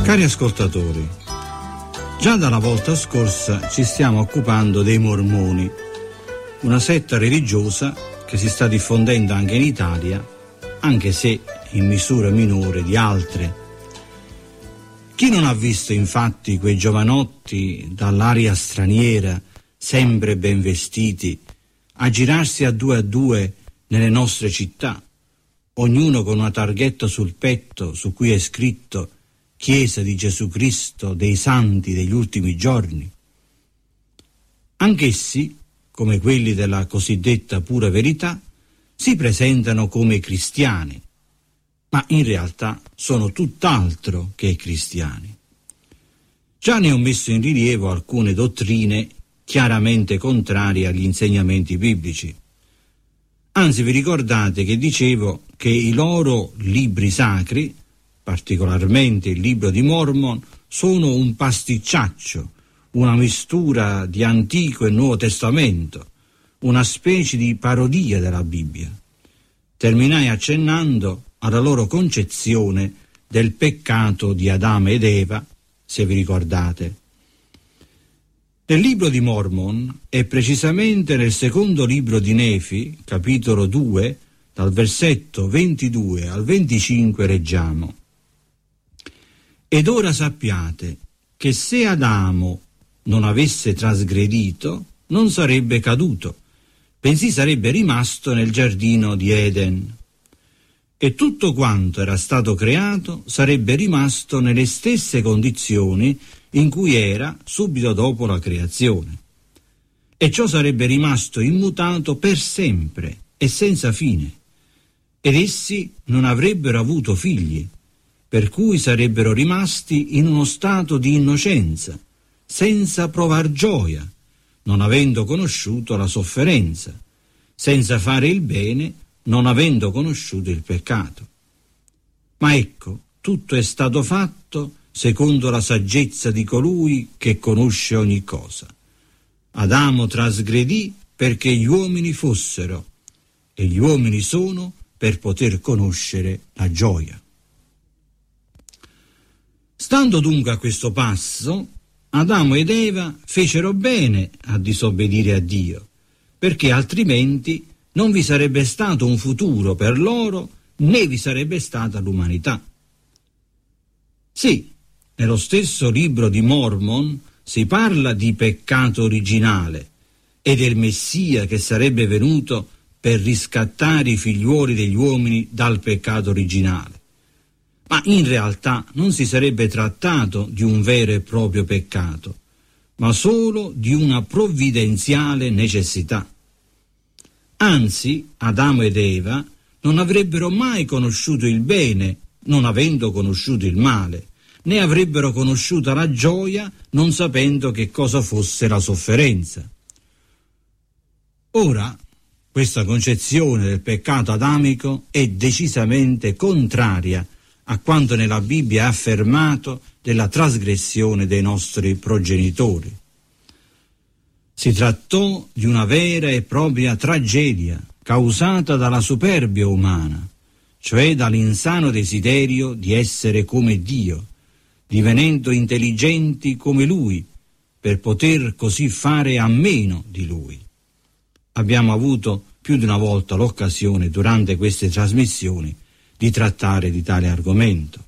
Cari ascoltatori, già dalla volta scorsa ci stiamo occupando dei mormoni, una setta religiosa che si sta diffondendo anche in Italia, anche se in misura minore di altre. Chi non ha visto infatti quei giovanotti dall'aria straniera, sempre ben vestiti, a girarsi a due nelle nostre città, ognuno con una targhetta sul petto su cui è scritto Chiesa di Gesù Cristo dei Santi degli ultimi giorni? Anch'essi, come quelli della cosiddetta pura verità, si presentano come cristiani, ma in realtà sono tutt'altro che cristiani. Già ne ho messo in rilievo alcune dottrine chiaramente contrarie agli insegnamenti biblici. Anzi, vi ricordate che dicevo che i loro libri sacri, particolarmente il libro di Mormon, sono un pasticciaccio, una mistura di Antico e Nuovo Testamento, una specie di parodia della Bibbia. Terminai accennando alla loro concezione del peccato di Adamo ed Eva, se vi ricordate. Nel libro di Mormon, e precisamente nel secondo libro di Nefi, capitolo 2, dal versetto 22 al 25 leggiamo: Ed ora sappiate che se Adamo non avesse trasgredito, non sarebbe caduto, bensì sarebbe rimasto nel giardino di Eden. E tutto quanto era stato creato sarebbe rimasto nelle stesse condizioni in cui era subito dopo la creazione. E ciò sarebbe rimasto immutato per sempre e senza fine. Ed essi non avrebbero avuto figli, per cui sarebbero rimasti in uno stato di innocenza, senza provar gioia, non avendo conosciuto la sofferenza, senza fare il bene, non avendo conosciuto il peccato. Ma ecco, tutto è stato fatto secondo la saggezza di colui che conosce ogni cosa. Adamo trasgredì perché gli uomini fossero, e gli uomini sono per poter conoscere la gioia. Stando dunque a questo passo, Adamo ed Eva fecero bene a disobbedire a Dio, perché altrimenti non vi sarebbe stato un futuro per loro, né vi sarebbe stata l'umanità. Sì, nello stesso libro di Mormon si parla di peccato originale e del Messia che sarebbe venuto per riscattare i figliuoli degli uomini dal peccato originale. Ma in realtà non si sarebbe trattato di un vero e proprio peccato, ma solo di una provvidenziale necessità. Anzi, Adamo ed Eva non avrebbero mai conosciuto il bene, non avendo conosciuto il male, né avrebbero conosciuto la gioia, non sapendo che cosa fosse la sofferenza. Ora, questa concezione del peccato adamico è decisamente contraria a quanto nella Bibbia è affermato della trasgressione dei nostri progenitori. Si trattò di una vera e propria tragedia causata dalla superbia umana, cioè dall'insano desiderio di essere come Dio, divenendo intelligenti come Lui, per poter così fare a meno di Lui. Abbiamo avuto più di una volta l'occasione durante queste trasmissioni di trattare di tale argomento.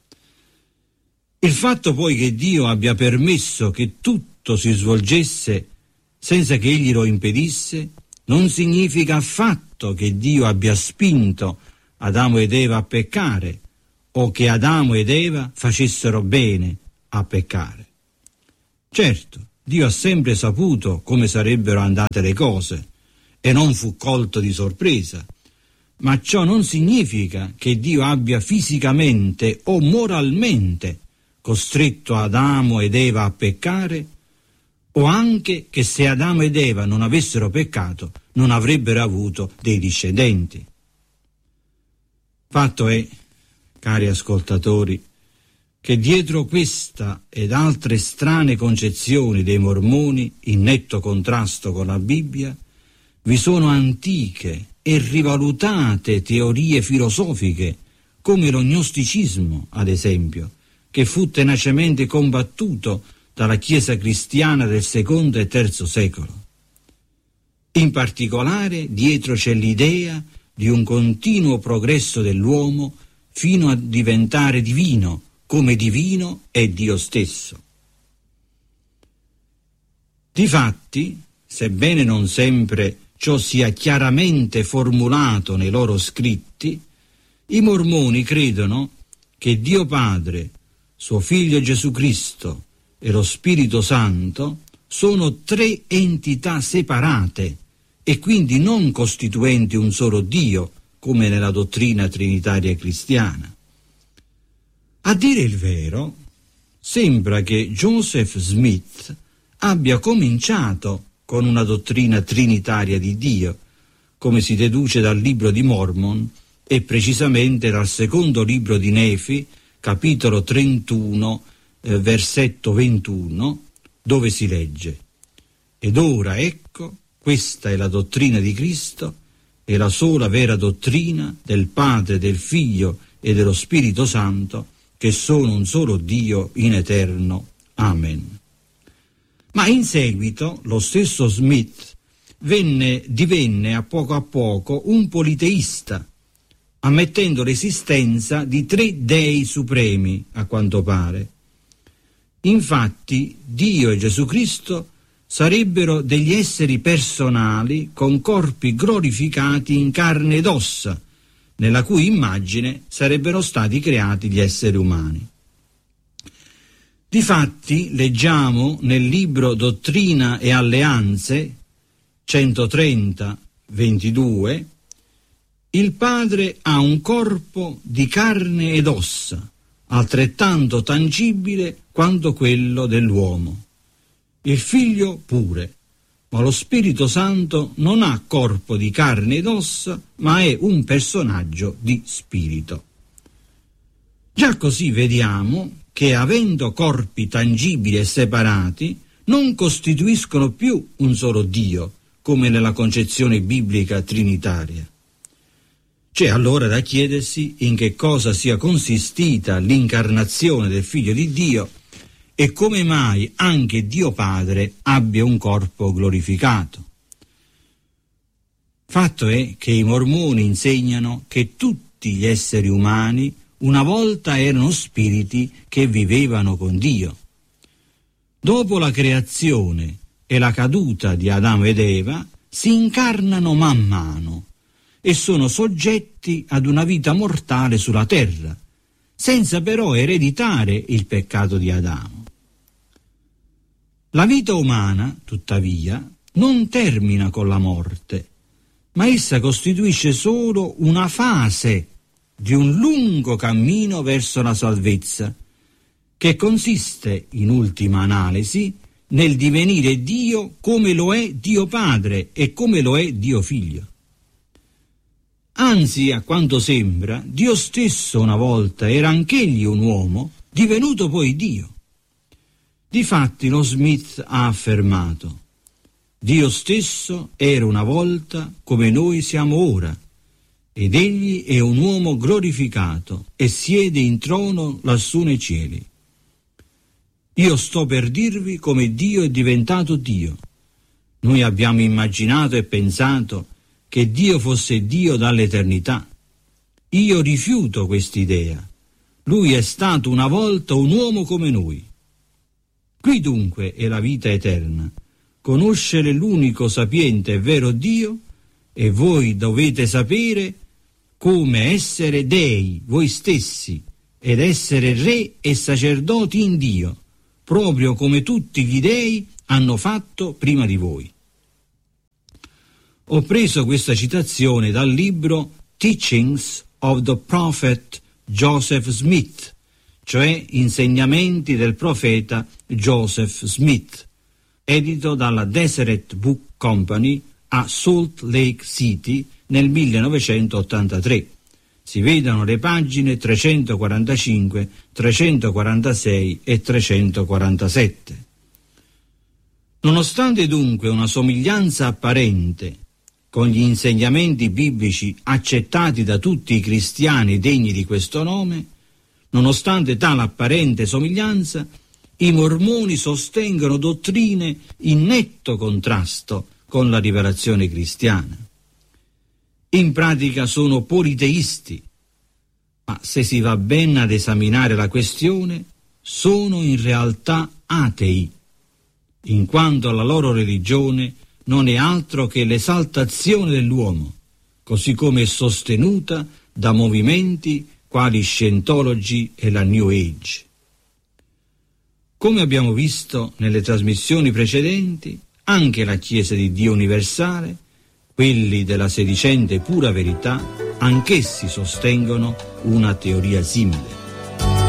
Il fatto poi che Dio abbia permesso che tutto si svolgesse senza che Egli lo impedisse, non significa affatto che Dio abbia spinto Adamo ed Eva a peccare o che Adamo ed Eva facessero bene a peccare. Certo, Dio ha sempre saputo come sarebbero andate le cose e non fu colto di sorpresa, ma ciò non significa che Dio abbia fisicamente o moralmente costretto Adamo ed Eva a peccare, o anche che se Adamo ed Eva non avessero peccato non avrebbero avuto dei discendenti. Fatto è, cari ascoltatori, che dietro questa ed altre strane concezioni dei mormoni in netto contrasto con la Bibbia vi sono antiche e rivalutate teorie filosofiche come lo gnosticismo, ad esempio, che fu tenacemente combattuto dalla Chiesa cristiana del secondo e terzo secolo. In particolare, dietro c'è l'idea di un continuo progresso dell'uomo fino a diventare divino, come divino è Dio stesso. Difatti, sebbene non sempre ciò sia chiaramente formulato nei loro scritti, i mormoni credono che Dio Padre, suo Figlio Gesù Cristo e lo Spirito Santo sono tre entità separate e quindi non costituenti un solo Dio, come nella dottrina trinitaria cristiana. A dire il vero, sembra che Joseph Smith abbia cominciato con una dottrina trinitaria di Dio, come si deduce dal libro di Mormon e precisamente dal secondo libro di Nefi, capitolo 31, versetto 21, dove si legge: «Ed ora ecco, questa è la dottrina di Cristo e la sola vera dottrina del Padre, del Figlio e dello Spirito Santo, che sono un solo Dio in eterno. Amen». Ma in seguito lo stesso Smith divenne a poco un politeista, ammettendo l'esistenza di tre dei supremi, a quanto pare. Infatti, Dio e Gesù Cristo sarebbero degli esseri personali con corpi glorificati in carne ed ossa, nella cui immagine sarebbero stati creati gli esseri umani. Difatti, leggiamo nel libro Dottrina e Alleanze, 130, 22, il Padre ha un corpo di carne ed ossa, altrettanto tangibile quanto quello dell'uomo. Il Figlio pure, ma lo Spirito Santo non ha corpo di carne ed ossa, ma è un personaggio di spirito. Già così vediamo che, avendo corpi tangibili e separati, non costituiscono più un solo Dio, come nella concezione biblica trinitaria. C'è allora da chiedersi in che cosa sia consistita l'incarnazione del Figlio di Dio e come mai anche Dio Padre abbia un corpo glorificato. Fatto è che i mormoni insegnano che tutti gli esseri umani una volta erano spiriti che vivevano con Dio. Dopo la creazione e la caduta di Adamo ed Eva, si incarnano man mano e sono soggetti ad una vita mortale sulla terra, senza però ereditare il peccato di Adamo. La vita umana, tuttavia, non termina con la morte, ma essa costituisce solo una fase di un lungo cammino verso la salvezza, che consiste, in ultima analisi, nel divenire Dio come lo è Dio Padre e come lo è Dio Figlio. Anzi, a quanto sembra, Dio stesso una volta era anch'egli un uomo, divenuto poi Dio. Difatti lo Smith ha affermato: Dio stesso era una volta come noi siamo ora, ed egli è un uomo glorificato e siede in trono lassù nei cieli. Io sto per dirvi come Dio è diventato Dio. Noi abbiamo immaginato e pensato che Dio fosse Dio dall'eternità. Io rifiuto quest'idea. Lui è stato una volta un uomo come noi. Qui dunque è la vita eterna, conoscere l'unico sapiente e vero Dio, e voi dovete sapere come essere dei voi stessi ed essere re e sacerdoti in Dio, proprio come tutti gli dei hanno fatto prima di voi. Ho preso questa citazione dal libro Teachings of the Prophet Joseph Smith, cioè Insegnamenti del profeta Joseph Smith, edito dalla Deseret Book Company a Salt Lake City nel 1983. Si vedono le pagine 345, 346 e 347. Nonostante dunque una somiglianza apparente con gli insegnamenti biblici accettati da tutti i cristiani degni di questo nome, Nonostante tale apparente somiglianza, i mormoni sostengono dottrine in netto contrasto con la rivelazione cristiana. In pratica sono politeisti, ma se si va ben ad esaminare la questione, sono in realtà atei, in quanto la loro religione non è altro che l'esaltazione dell'uomo, così come è sostenuta da movimenti quali Scientology e la New Age. Come abbiamo visto nelle trasmissioni precedenti, anche la Chiesa di Dio universale, quelli della sedicente pura verità, anch'essi sostengono una teoria simile.